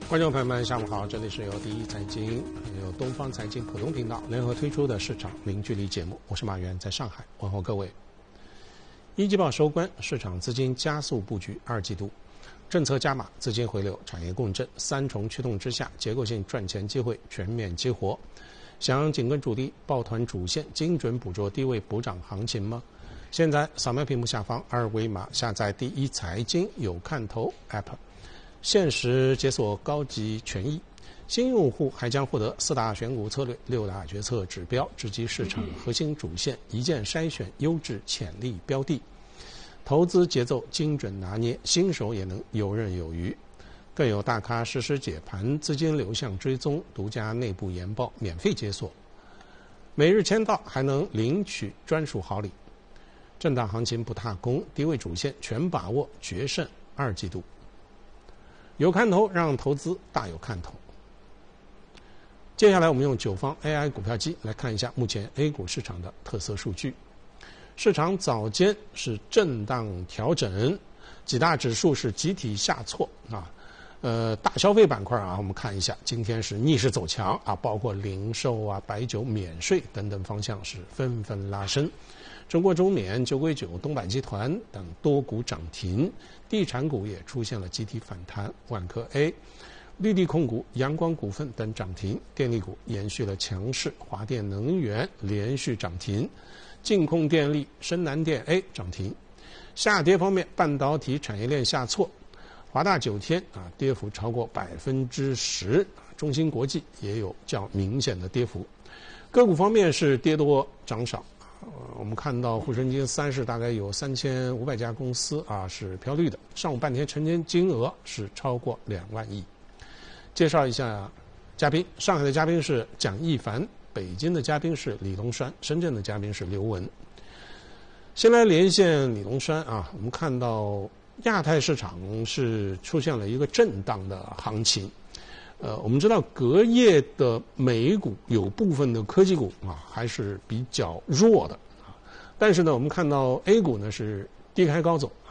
观众朋友们，下午好，这里是由第一财经、由东方财经浦东频道联合推出的市场零距离节目，我是马原，在上海问候各位。一季报收官，市场资金加速布局二季度，政策加码、资金回流、产业共振三重驱动之下，结构性赚钱机会全面激活。想紧跟主力、抱团主线，精准捕捉低位补涨行情吗？现在扫描屏幕下方二维码，下载第一财经有看头 App。限时解锁高级权益，新用户还将获得4大选股策略、6大决策指标，直击市场核心主线，一键筛选优质潜力标的，投资节奏精准拿捏，新手也能游刃有余。更有大咖实时解盘、资金流向追踪、独家内部研报免费解锁，每日签到还能领取专属好礼。震荡行情不踏空，低位主线全把握，决胜二季度。有看头，让投资大有看头。接下来我们用9方 AI 股票机来看一下目前 A 股市场的特色数据。市场早间是震荡调整，几大指数是集体下挫啊。大消费板块啊，我们看一下，今天是逆势走强啊，包括零售啊、白酒免税等等方向是纷纷拉升。中国中免、九归九、东百集团等多股涨停，地产股也出现了集体反弹，万科 A、绿地控股、阳光股份等涨停，电力股延续了强势，华电能源连续涨停，晋控电力、深南电 A 涨停。下跌方面，半导体产业链下挫，华大9天啊跌幅超过10%，中芯国际也有较明显的跌幅。个股方面是跌多涨少。我们看到沪深金30大概有3500家公司啊是飘绿的，上午半天成交金额是超过2万亿。介绍一下嘉宾，上海的嘉宾是蒋一凡，北京的嘉宾是李龙山，深圳的嘉宾是刘文。先来连线李龙山啊，我们看到亚太市场是出现了一个震荡的行情。我们知道隔夜的美股有部分的科技股啊还是比较弱的啊，但是呢，我们看到 A 股呢是低开高走，